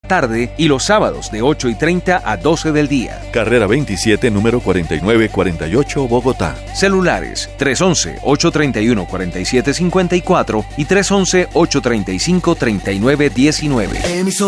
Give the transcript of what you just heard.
tarde y los sábados de 8:30 a 12 del día. Carrera 27, número 4948, Bogotá. Celulares 311-831-4754 y 311-835-3919.